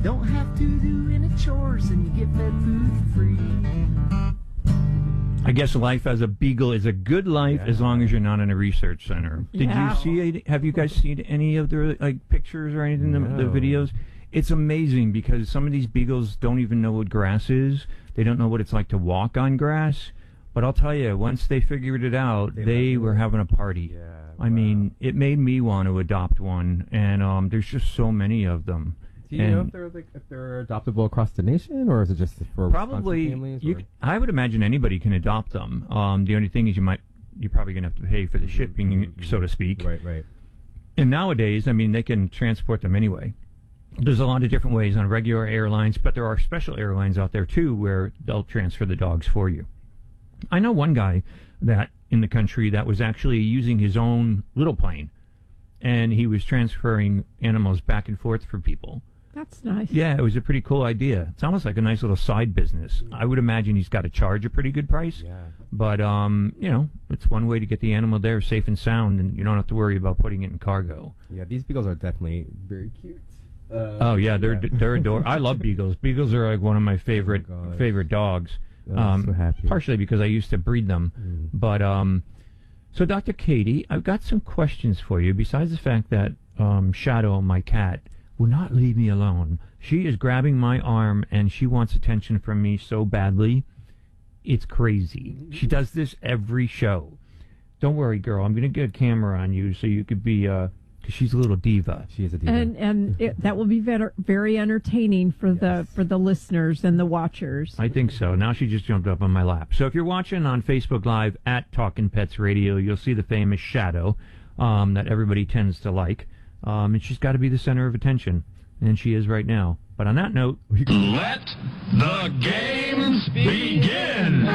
Don't have to do any chores and you get fed food for free. I guess life as a beagle is a good life as long as you're not in a research center. Did you see? Have you guys seen any of the pictures or anything? The videos? It's amazing because some of these beagles don't even know what grass is. They don't know what it's like to walk on grass. But I'll tell you, once they figured it out, they were having a party. Yeah, I mean, it made me want to adopt one, and there's just so many of them. Do you know if they're adoptable across the nation, or is it just for probably families? I would imagine anybody can adopt them. The only thing is you're probably going to have to pay for the shipping, so to speak. Right. And nowadays, I mean, they can transport them anyway. There's a lot of different ways on regular airlines, but there are special airlines out there too where they'll transfer the dogs for you. I know one guy that in the country that was actually using his own little plane, and he was transferring animals back and forth for people. That's nice. Yeah, it was a pretty cool idea. It's almost like a nice little side business. I would imagine he's got to charge a pretty good price. Yeah. But, it's one way to get the animal there safe and sound, and you don't have to worry about putting it in cargo. Yeah, these beagles are definitely very cute. They're adorable. I love beagles. Beagles are like one of my favorite dogs. I'm so happy. Partially because I used to breed them. But, so Dr. Katie, I've got some questions for you. Besides the fact that Shadow, my cat, will not leave me alone. She is grabbing my arm, and she wants attention from me so badly. It's crazy. She does this every show. Don't worry, girl. I'm going to get a camera on you so you could be, because she's a little diva. She is a diva. And that will be very entertaining for the listeners and the watchers. I think so. Now she just jumped up on my lap. So if you're watching on Facebook Live at Talkin' Pets Radio, you'll see the famous Shadow that everybody tends to like. And she's got to be the center of attention. And she is right now. But on that note... Let the games begin!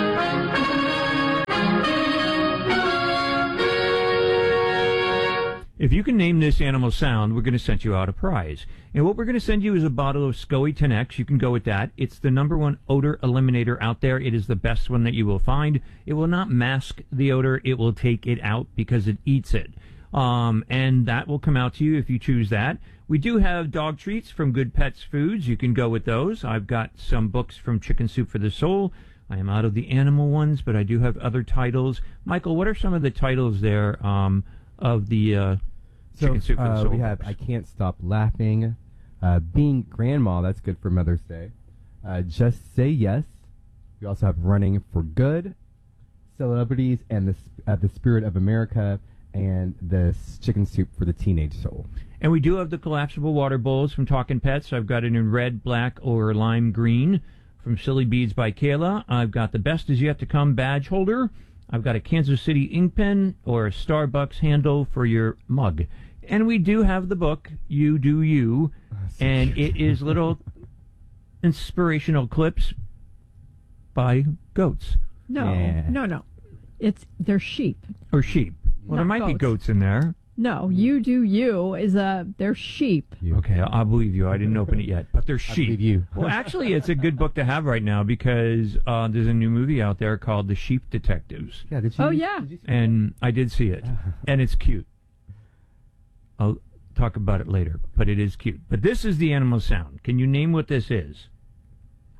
If you can name this animal sound, we're going to send you out a prize. And what we're going to send you is a bottle of SCOE 10X. You can go with that. It's the #1 odor eliminator out there. It is the best one that you will find. It will not mask the odor. It will take it out because it eats it. And that will come out to you if you choose that. We do have dog treats from Good Pets Foods. You can go with those. I've got some books from Chicken Soup for the Soul. I am out of the animal ones, but I do have other titles. Michael, what are some of the titles there of the Chicken Soup for the Soul? We have I Can't Stop Laughing, Being Grandma, that's good for Mother's Day, Just Say Yes. We also have Running for Good, Celebrities and the Spirit of America, and the Chicken Soup for the Teenage Soul. And we do have the collapsible water bowls from Talkin' Pets. I've got it in red, black, or lime green from Silly Beads by Kayla. I've got the Best Is Yet to Come badge holder. I've got a Kansas City ink pen or a Starbucks handle for your mug. And we do have the book, You Do You, and it is little inspirational clips by goats. No. They're sheep. Or sheep. Well, there might be goats in there. No, You Do You they're sheep. Okay, I'll believe you. I didn't open it yet, but they're sheep. I believe you. Well, actually, it's a good book to have right now because there's a new movie out there called The Sheep Detectives. Yeah, did you? Oh, yeah. Did you see And I did see it, and it's cute. I'll talk about it later, but it is cute. But this is the animal sound. Can you name what this is?